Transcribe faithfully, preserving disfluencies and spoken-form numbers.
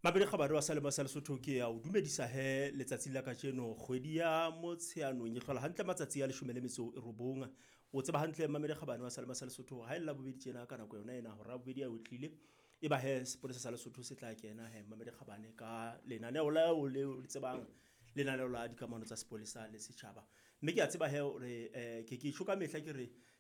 Mabele khabare wa Salema sa Lesotho ke ya o dumedisa he letsatsi la kajeno kgwedi ya Motsheanong e hlola hantle matsatsi ya leshome le metso e robong o tseba hantle Mabele khabane wa Salema sa Lesotho ha illa bobedi tjena ka nako yona ena hora bobedi ya otlile e ba he sepolesa sa Lesotho se tla kena he Mabele khabane ka lenaneo la o le tsebang lenaneo la dikamano tsa sepolesa le setjhaba mme ke a tseba he re ke ke ishoka mehla ke re